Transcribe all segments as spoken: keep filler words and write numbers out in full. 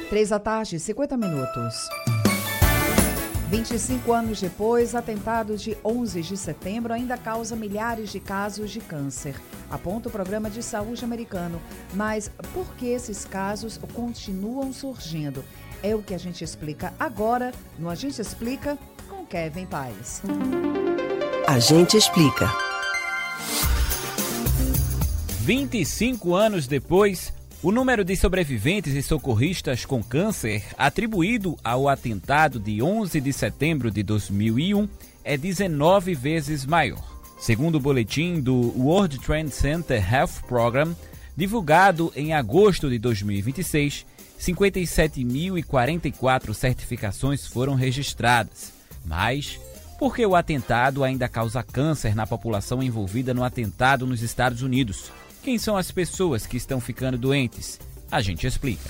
Três da tarde, cinquenta minutos. vinte e cinco anos depois, atentados de onze de setembro ainda causam milhares de casos de câncer, aponta o Programa de Saúde americano. Mas por que esses casos continuam surgindo? É o que a gente explica agora no A Gente Explica com Kevin Paes. A Gente Explica. vinte e cinco anos depois, o número de sobreviventes e socorristas com câncer atribuído ao atentado de onze de setembro de dois mil e um é dezenove vezes maior. Segundo o boletim do World Trade Center Health Program, divulgado em agosto de dois mil e vinte e seis, cinquenta e sete mil e quarenta e quatro certificações foram registradas. Mas por que o atentado ainda causa câncer na população envolvida no atentado nos Estados Unidos? Quem são as pessoas que estão ficando doentes? A gente explica.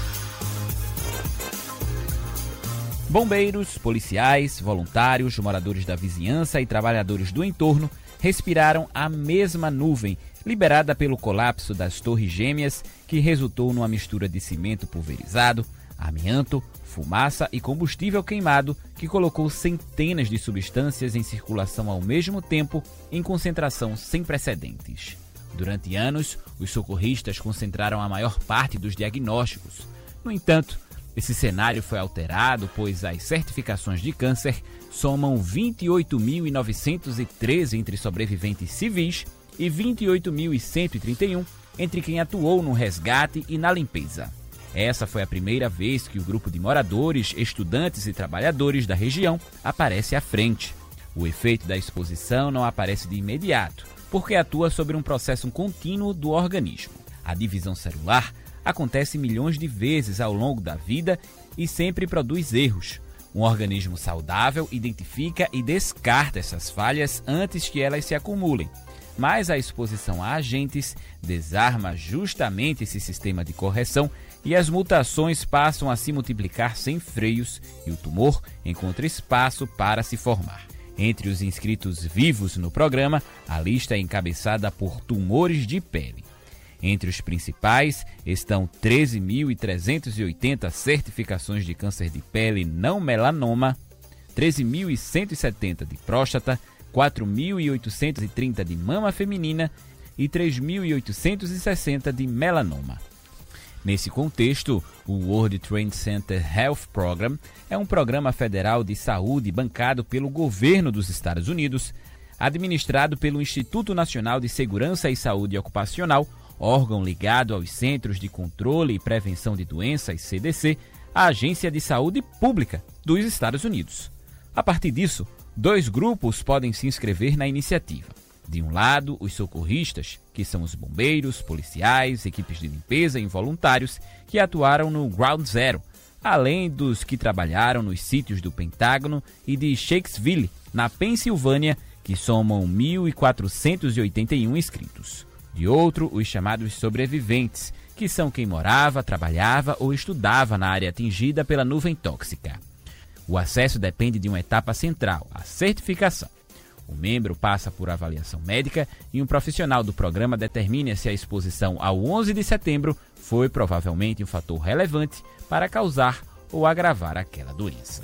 Bombeiros, policiais, voluntários, moradores da vizinhança e trabalhadores do entorno respiraram a mesma nuvem liberada pelo colapso das Torres Gêmeas, que resultou numa mistura de cimento pulverizado, amianto, fumaça e combustível queimado que colocou centenas de substâncias em circulação ao mesmo tempo em concentração sem precedentes. Durante anos, os socorristas concentraram a maior parte dos diagnósticos. No entanto, esse cenário foi alterado, pois as certificações de câncer somam vinte e oito mil novecentos e treze entre sobreviventes civis e vinte e oito mil cento e trinta e um entre quem atuou no resgate e na limpeza. Essa foi a primeira vez que o grupo de moradores, estudantes e trabalhadores da região aparece à frente. O efeito da exposição não aparece de imediato, porque atua sobre um processo contínuo do organismo. A divisão celular acontece milhões de vezes ao longo da vida e sempre produz erros. Um organismo saudável identifica e descarta essas falhas antes que elas se acumulem. Mas a exposição a agentes desarma justamente esse sistema de correção e as mutações passam a se multiplicar sem freios e o tumor encontra espaço para se formar. Entre os inscritos vivos no programa, a lista é encabeçada por tumores de pele. Entre os principais estão treze mil trezentas e oitenta certificações de câncer de pele não melanoma, treze mil cento e setenta de próstata, quatro mil oitocentos e trinta de mama feminina e três mil oitocentos e sessenta de melanoma. Nesse contexto, o World Trade Center Health Program é um programa federal de saúde bancado pelo governo dos Estados Unidos, administrado pelo Instituto Nacional de Segurança e Saúde Ocupacional, órgão ligado aos Centros de Controle e Prevenção de Doenças, C D C, a Agência de Saúde Pública dos Estados Unidos. A partir disso, dois grupos podem se inscrever na iniciativa. De um lado, os socorristas, que são os bombeiros, policiais, equipes de limpeza e voluntários que atuaram no Ground Zero, além dos que trabalharam nos sítios do Pentágono e de Shakesville, na Pensilvânia, que somam mil quatrocentos e oitenta e um inscritos. De outro, os chamados sobreviventes, que são quem morava, trabalhava ou estudava na área atingida pela nuvem tóxica. O acesso depende de uma etapa central, a certificação. O membro passa por avaliação médica e um profissional do programa determina se a exposição ao onze de setembro foi provavelmente um fator relevante para causar ou agravar aquela doença.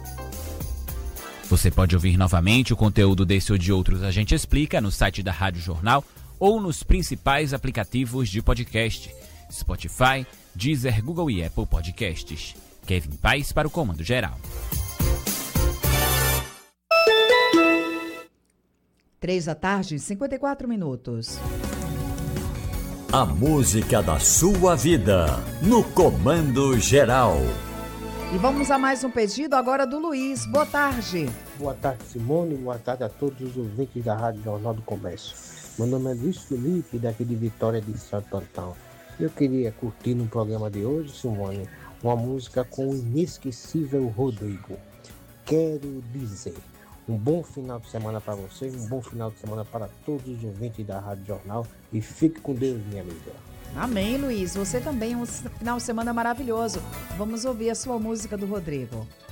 Você pode ouvir novamente o conteúdo desse ou de outros A Gente Explica no site da Rádio Jornal ou nos principais aplicativos de podcast, Spotify, Deezer, Google e Apple Podcasts. Kevin Paes para o Comando Geral. Três da tarde, cinquenta e quatro minutos. A música da sua vida, no Comando Geral. E vamos a mais um pedido agora do Luiz. Boa tarde. Boa tarde, Simone. Boa tarde a todos os ouvintes da Rádio Jornal do Comércio. Meu nome é Luiz Felipe, daqui de Vitória de Santo Antão. Eu queria curtir no programa de hoje, Simone, uma música com o inesquecível Rodrigo. Quero dizer. Um bom final de semana para você, um bom final de semana para todos os ouvintes da Rádio Jornal e fique com Deus, minha amiga. Amém, Luiz. Você também, um final de semana maravilhoso. Vamos ouvir a sua música do Rodrigo.